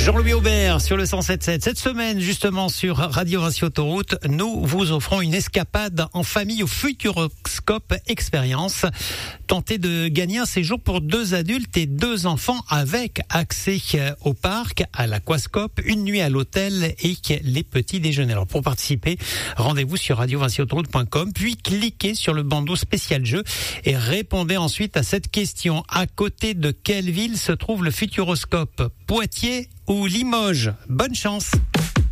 Jean-Louis Aubert sur le 107.7. Cette semaine, justement, sur Radio Vinci Autoroute, nous vous offrons une escapade en famille au Futuroscope Expérience. Tentez de gagner un séjour pour 2 adultes et 2 enfants avec accès au parc, à l'aquascope, une nuit à l'hôtel et les petits déjeuners. Alors, pour participer, rendez-vous sur radiovinciautoroute.com, puis cliquez sur le bandeau spécial jeu et répondez ensuite à cette question. À côté de quelle ville se trouve le Futuroscope ? Poitiers ou Limoges? Bonne chance!